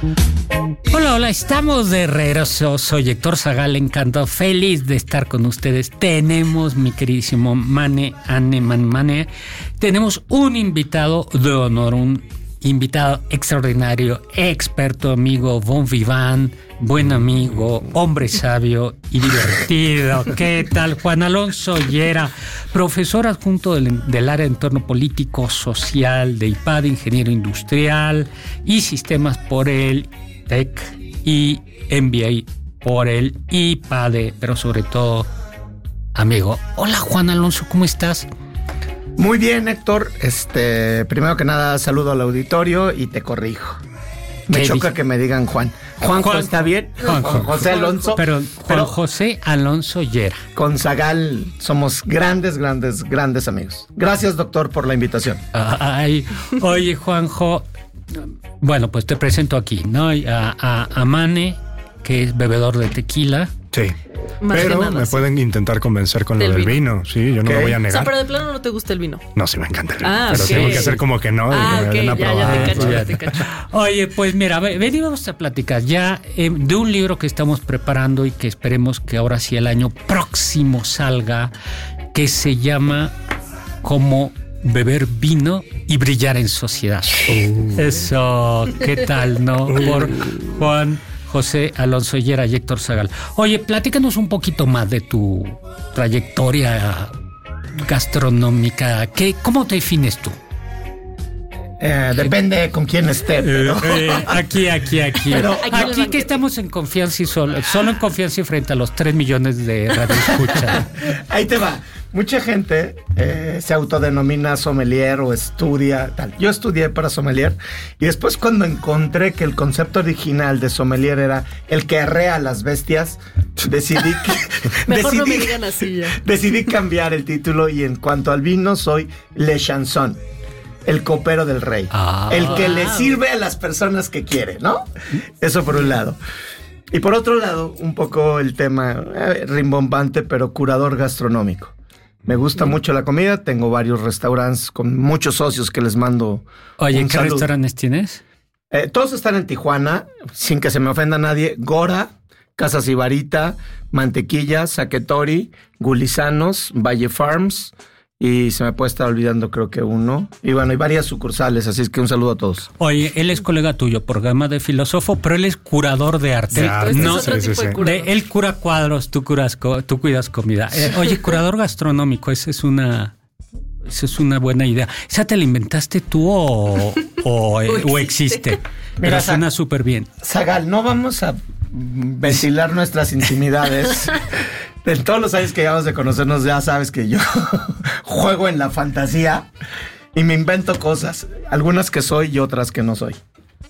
Hola, estamos de regreso. Soy Héctor Zagal, encantado, feliz de estar con ustedes. Tenemos, mi queridísimo Mane, tenemos un invitado de honor, un invitado extraordinario, experto, amigo, bon vivant, buen amigo, hombre sabio y divertido. ¿Qué tal? Juan Alonso Llera, profesor adjunto del área de entorno político social de IPADE, ingeniero industrial y sistemas por el TEC y MBA por el IPADE, pero sobre todo, amigo. Hola, Juan Alonso, ¿cómo estás? Muy bien, Héctor. Primero que nada, saludo al auditorio y te corrijo. Me choca que me digan Juan. Juan, ¿está bien? Juan José Alonso. Pero José Alonso Llera. Con Zagal somos grandes amigos. Gracias, doctor, por la invitación. Oye, Juanjo, bueno, pues te presento aquí, ¿no? A Mane, que es bebedor de tequila. Sí. Más pero nada, me sí. pueden intentar convencer con lo del vino. Sí, yo no me voy a O negar. sea, pero de plano no te gusta el vino. No, sí me encanta el vino. Pero tengo que hacer como que no. Ok, y ya te cacho. Oye, pues mira, venimos a platicar ya de un libro que estamos preparando y que esperemos que ahora sí el año próximo salga, que se llama Cómo beber vino y brillar en sociedad. Eso, ¿qué tal, no? Por Juan José Alonso Llera y Héctor Zagal. Oye, platícanos un poquito más de tu trayectoria gastronómica. ¿Cómo te defines tú? Depende con quién esté. Pero... Aquí. Pero aquí que estamos en confianza y solo en confianza y frente a los 3 millones de radioescuchas. Ahí te va. Mucha gente se autodenomina sommelier o estudia tal. Yo estudié para sommelier y después cuando encontré que el concepto original de sommelier era el que arrea a las bestias, decidí no me digan así ya. Decidí cambiar el título y en cuanto al vino soy Le Chanson, el copero del rey. El que le sirve a las personas que quiere, ¿no? Eso por un lado. Y por otro lado, un poco el tema rimbombante, pero curador gastronómico. Me gusta mucho la comida, tengo varios restaurantes con muchos socios que les mando. Oye, ¿qué restaurantes tienes? Todos están en Tijuana, sin que se me ofenda nadie. Gora, Casa Sibarita, Mantequilla, Saquetori, Gulizanos, Valle Farms, y se me puede estar olvidando creo que uno. Y bueno, hay varias sucursales, así es que un saludo a todos. Oye, él es colega tuyo por gama de filósofo, pero él es curador de arte. No, sí. Él cura cuadros, tú cuidas comida. Oye, curador gastronómico, esa es una buena idea. ¿Esa te la inventaste tú o existe? Pero suena súper bien. Zagal, no vamos a ventilar nuestras intimidades. En todos los años que llevamos de conocernos ya sabes que yo juego en la fantasía y me invento cosas. Algunas que soy y otras que no soy.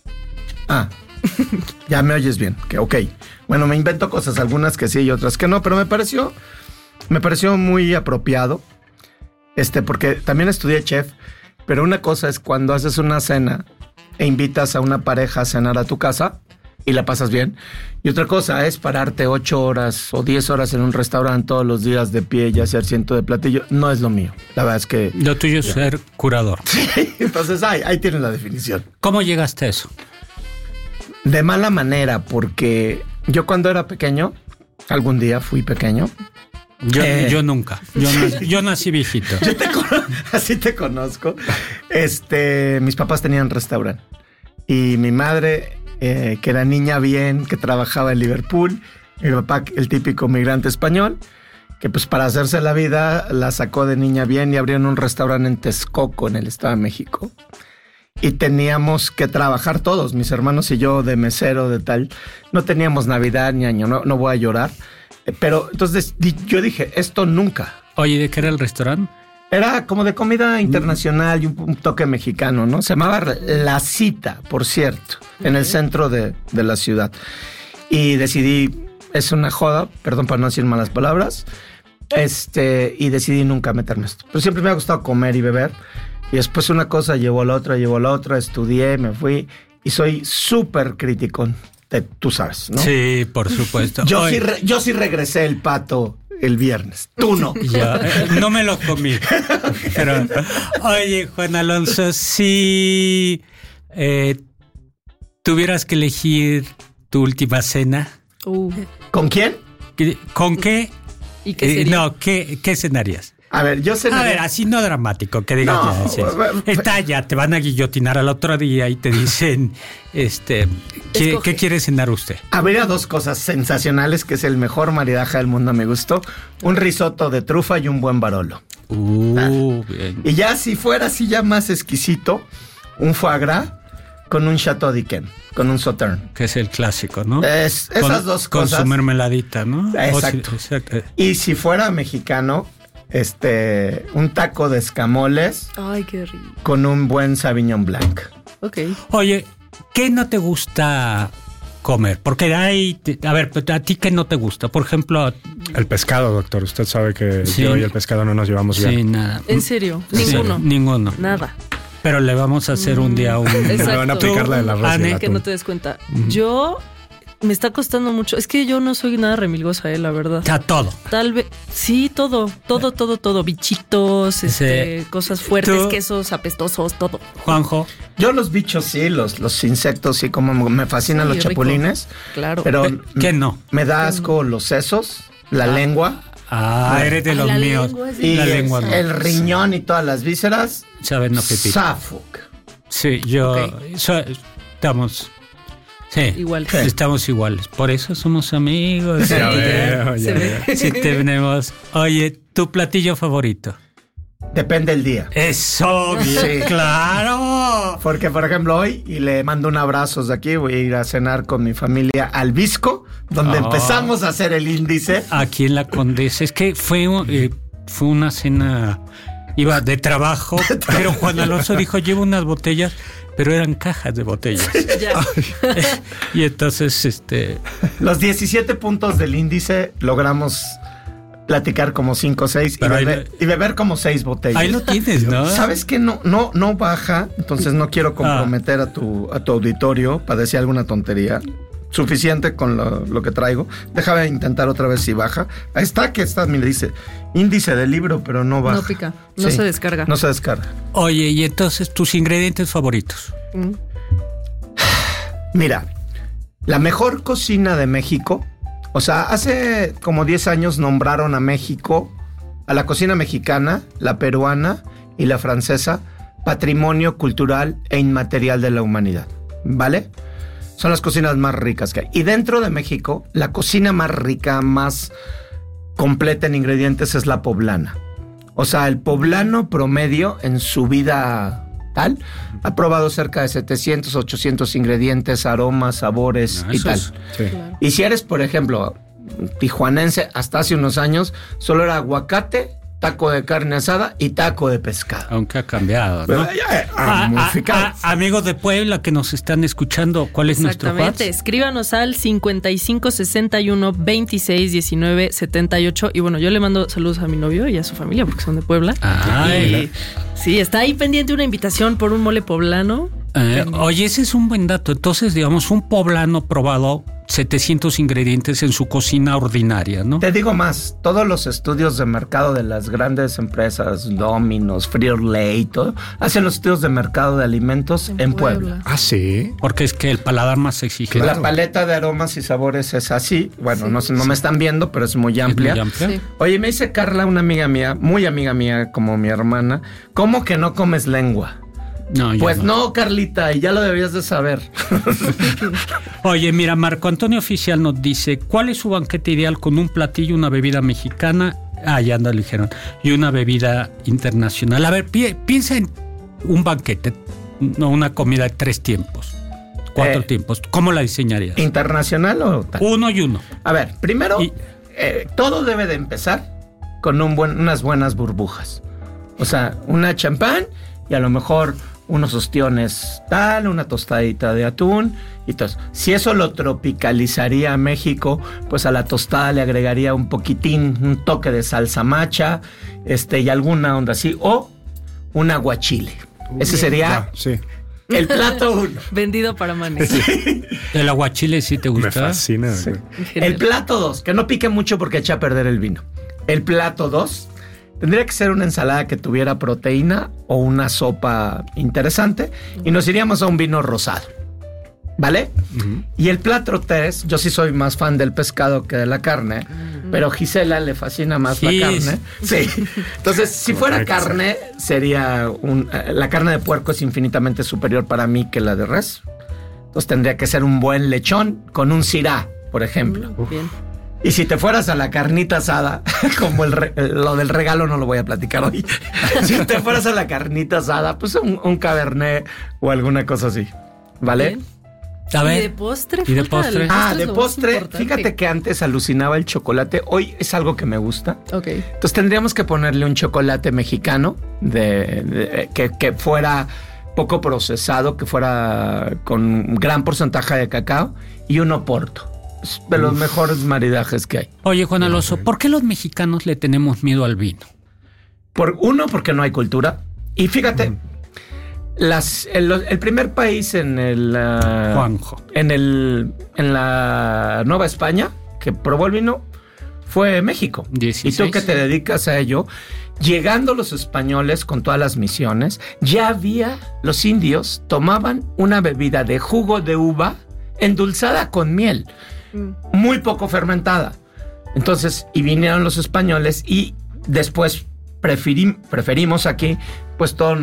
Ya me oyes bien. Que ok. Bueno, me invento cosas, algunas que sí y otras que no, pero me pareció muy apropiado. Porque también estudié chef, pero una cosa es cuando haces una cena e invitas a una pareja a cenar a tu casa y la pasas bien. Y otra cosa es pararte 8 horas o 10 horas en un restaurante todos los días de pie y hacer ciento de platillo. No es lo mío. La verdad es que... Lo tuyo es ser curador. Sí, entonces ahí tienes la definición. ¿Cómo llegaste a eso? De mala manera, porque yo cuando era pequeño, algún día fui pequeño. Yo nunca. Yo nací viejito. Así te conozco. Mis papás tenían restaurante. Y mi madre... que era niña bien, que trabajaba en Liverpool, mi papá, el típico migrante español, que pues para hacerse la vida la sacó de niña bien y abrieron un restaurante en Texcoco, en el Estado de México. Y teníamos que trabajar todos, mis hermanos y yo, de mesero, de tal. No teníamos Navidad ni año, no voy a llorar. Pero entonces yo dije, esto nunca. Oye, ¿de qué era el restaurante? Era como de comida internacional y un toque mexicano, ¿no? Se llamaba La Cita, por cierto, en el centro de la ciudad. Y decidí, es una joda, perdón por no decir malas palabras, y decidí nunca meterme esto. Pero siempre me ha gustado comer y beber. Y después una cosa llevó a la otra, estudié, me fui y soy súper criticón. Tú sabes, ¿no? Sí, por supuesto. Yo sí regresé el pato el viernes. Tú no. Yo no me lo comí. Pero, oye, Juan Alonso, sí. tuvieras que elegir tu última cena, ¿Con quién? ¿con qué? ¿Y qué sería? No, ¿qué cenarías? A ver, yo cenaría... A ver, así no dramático, que digas No, está ya, te van a guillotinar al otro día y te dicen, ¿qué quiere cenar usted? Habría dos cosas sensacionales, que es el mejor maridaje del mundo, me gustó. Un risotto de trufa y un buen barolo. Bien. Y ya si fuera así ya más exquisito, un foie gras con un Chateau d'Yquem, con un Sauterne. Que es el clásico, ¿no? Esas dos con cosas. Con su mermeladita, ¿no? Exacto. Exacto. Y si fuera mexicano, un taco de escamoles Ay, qué rico. con un buen Sauvignon Blanc. Ok. Oye, ¿qué no te gusta comer? Porque a ver, ¿a ti qué no te gusta? Por ejemplo... El pescado, doctor. Usted sabe que Sí. yo y el pescado no nos llevamos bien. Sí, nada. ¿En serio? Sí, Ninguno. Ninguno. Nada. Pero le vamos a hacer un día Exacto. Me van a aplicar la del arroz y Anne, el Que atún. no te des cuenta. Yo me está costando mucho. Es que yo no soy nada remilgosa, la verdad. O sea, todo. Tal vez. Sí, todo. Bichitos, Sí. cosas fuertes, Tú- quesos apestosos, todo. Juanjo, Yo los bichos sí, los insectos sí, como me fascinan Sí, los rico. chapulines. Claro. Pero ¿qué no? me da asco los sesos, la lengua eres de Ay, los la míos. lengua es y La lengua no. el riñón y todas las vísceras. Sabes, no, pipí. Suffolk. Sí, yo... Ok. Estamos... Sí, Igual. estamos iguales. Por eso somos amigos. Ya Sí, veo, se ya ve. veo. Sí, tenemos... Oye, ¿tu platillo favorito? Depende del día. ¡Eso! Sí. ¡Claro! Porque, por ejemplo, hoy, y le mando un abrazo desde aquí, voy a ir a cenar con mi familia al Visco, donde empezamos a hacer el índice. Aquí en la Condesa. Es que fue una cena... Iba de trabajo, pero Juan Alonso dijo, llevo unas botellas, pero eran cajas de botellas. Ya. Y entonces, Los 17 puntos del índice logramos platicar como 5 o 6 Pero y beber como 6 botellas. ahí lo tienes, ¿no? ¿Sabes qué? No baja, entonces no quiero comprometer a tu auditorio para decir alguna tontería. Suficiente con lo que traigo. Déjame intentar otra vez si baja. Ahí está, mira, dice índice del libro, pero no baja. No pica, no se descarga. No se descarga. Oye, y entonces, tus ingredientes favoritos. Mira, la mejor cocina de México, o sea, hace como 10 años nombraron a México, a la cocina mexicana, la peruana y la francesa, patrimonio cultural e inmaterial de la humanidad, ¿vale? Son las cocinas más ricas que hay. Y dentro de México, la cocina más rica, más completa en ingredientes es la poblana. O sea, el poblano promedio en su vida tal ha probado cerca de 700, 800 ingredientes, aromas, sabores y eso tal. es- Sí. Claro. Y si eres, por ejemplo, tijuanense, hasta hace unos años, solo era aguacate, taco de carne asada y taco de pescado. Aunque ha cambiado, ¿no? Pero ya, modificado. Amigos de Puebla que nos están escuchando, ¿cuál es nuestro Exactamente. WhatsApp? Escríbanos al 55 61 26 19 78. Y bueno, yo le mando saludos a mi novio y a su familia porque son de Puebla. Ay. Y sí, está ahí pendiente una invitación por un mole poblano. Oye, ese es un buen dato. Entonces, digamos, un poblano probado 700 ingredientes en su cocina ordinaria, ¿no? Te digo más, todos los estudios de mercado de las grandes empresas, Domino's, Frito-Lay y todo, hacen los estudios de mercado de alimentos en Puebla. Ah, sí. Porque es que el paladar más exigente. Claro. La paleta de aromas y sabores es así. Bueno, no me están viendo, pero es muy Es amplia. muy amplia. Sí. Oye, me dice Carla, una amiga mía, muy amiga mía, como mi hermana, ¿cómo que no comes lengua? No, yo Pues no, Carlita, y ya lo debías de saber. Oye, mira, Marco Antonio Oficial nos dice, ¿cuál es su banquete ideal con un platillo, una bebida mexicana? Ah, ya nos dijeron. Y una bebida internacional. A ver, piensa en un banquete, no una comida de 3 tiempos, 4 tiempos. ¿Cómo la diseñarías? ¿Internacional o tal? Uno y uno. A ver, primero, Y- todo debe de empezar con unas buenas burbujas. O sea, una champán y a lo mejor unos ostiones tal, una tostadita de atún y todo. Si eso lo tropicalizaría a México, pues a la tostada le agregaría un poquitín, un toque de salsa macha, y alguna onda así, o un aguachile. Ese sería Ya, sí. el plato uno. Vendido para manes. ¿El aguachile sí te Me gusta? fascina. Sí. güey. El plato 2, que no pique mucho porque echa a perder el vino. El plato 2 tendría que ser una ensalada que tuviera proteína o una sopa interesante y nos iríamos a un vino rosado. ¿Vale? Y el plato 3, yo sí soy más fan del pescado que de la carne, pero Gisela le fascina más la carne. Sí. Entonces, si fuera carne, sería la carne de puerco es infinitamente superior para mí que la de res. Entonces tendría que ser un buen lechón con un sirá, por ejemplo. Bien. Y si te fueras a la carnita asada, como lo del regalo no lo voy a platicar hoy. Si te fueras a la carnita asada, pues un cabernet o alguna cosa así. ¿Vale? Bien. A ver. ¿Y de postre? ¿Y de postre? De postre, fíjate que antes alucinaba el chocolate. Hoy es algo que me gusta. Ok. Entonces tendríamos que ponerle un chocolate mexicano que fuera poco procesado, que fuera con gran porcentaje de cacao y un Oporto. Es de los mejores maridajes que hay. Oye, Juan Alonso, ¿por qué los mexicanos le tenemos miedo al vino? Porque no hay cultura. Y fíjate, el primer país en Juanjo. en la Nueva España que probó el vino fue México. 16. Y tú que te dedicas a ello, llegando los españoles con todas las misiones, los indios tomaban una bebida de jugo de uva endulzada con miel, muy poco fermentada. Entonces, y vinieron los españoles y después preferimos aquí pues todo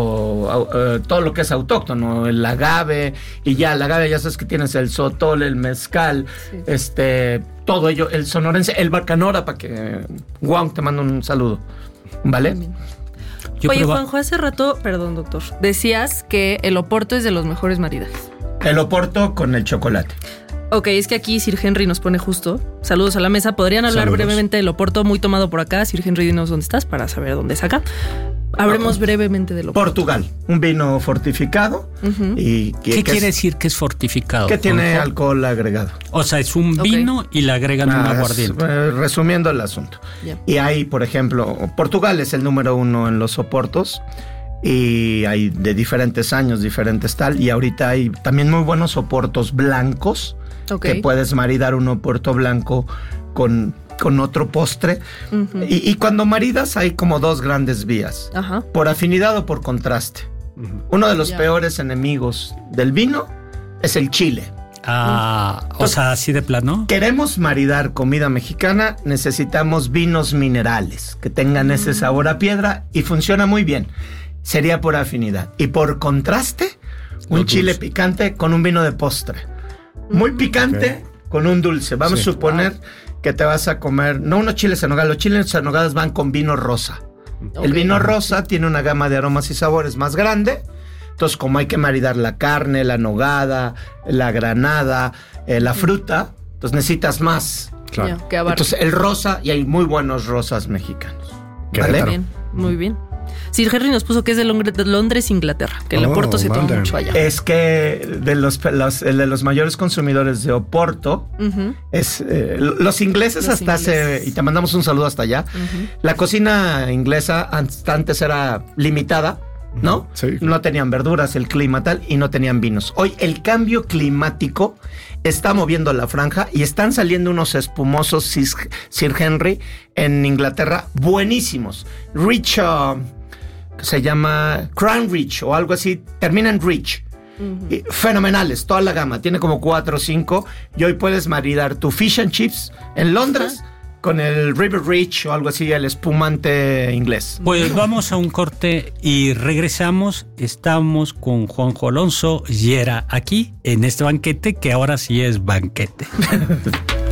lo que es autóctono, el agave, y ya el agave ya sabes que tienes el sotol, el mezcal, todo ello, el sonorense, el bacanora, para que Juan te mando un saludo, ¿vale? Oye, Juanjo, hace rato, perdón, doctor, decías que el Oporto es de los mejores maridajes. El Oporto con el chocolate. Ok, es que aquí Sir Henry nos pone justo. Saludos a la mesa. ¿Podrían hablar brevemente del Oporto? Muy tomado por acá. Sir Henry, dinos dónde estás para saber dónde es acá. Hablemos brevemente del Oporto. Portugal, un vino fortificado. ¿Qué quiere decir que es fortificado? Que tiene alcohol agregado. O sea, es un vino y le agregan un aguardiente. Resumiendo el asunto. Yeah. Y hay, por ejemplo, Portugal es el número 1 en los Oportos. Y hay de diferentes años, diferentes tal. Y ahorita hay también muy buenos Oportos blancos. Que puedes maridar un Oporto blanco con otro postre. Y cuando maridas hay como dos grandes vías. Por afinidad o por contraste. Uno de los peores enemigos del vino es el chile. O sea, así de plano. Queremos maridar comida mexicana, necesitamos vinos minerales que tengan ese sabor a piedra y funciona muy bien. Sería por afinidad. Y por contraste, un chile picante con un vino de postre. Muy picante con un dulce. Vamos a suponer que te vas a comer, no unos chiles en nogada, los chiles en nogada van con vino rosa. El vino rosa tiene una gama de aromas y sabores más grande. Entonces, como hay que maridar la carne, la nogada, la granada, la fruta, entonces necesitas más. Claro. Entonces, el rosa, y hay muy buenos rosas mexicanos. ¿Vale? Bien, muy bien. Sir Henry nos puso que es de Londres, Inglaterra, que el Oporto se toma mucho allá. Es que de los mayores consumidores de Oporto es los ingleses y te mandamos un saludo hasta allá. La cocina inglesa antes era limitada, ¿no? Sí. No tenían verduras, el clima tal, y no tenían vinos. Hoy el cambio climático está moviendo la franja y están saliendo unos espumosos Sir Henry en Inglaterra buenísimos. Se llama Crown Rich o algo así, termina en Rich. Fenomenales, toda la gama, tiene como 4 o 5 y hoy puedes maridar tu fish and chips en Londres con el River Rich o algo así, el espumante inglés. Pues vamos a un corte y regresamos. Estamos con Juanjo Alonso Llera aquí en este banquete que ahora sí es banquete.